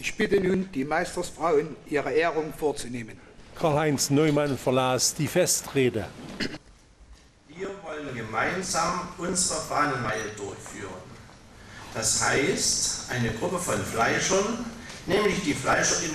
Ich bitte nun die Meistersfrauen, ihre Ehrung vorzunehmen. Karl-Heinz Neumann verlas die Festrede. Wir wollen gemeinsam unsere Fahnenmeilen durchführen. Das heißt, eine Gruppe von Fleischern, nämlich die Fleischer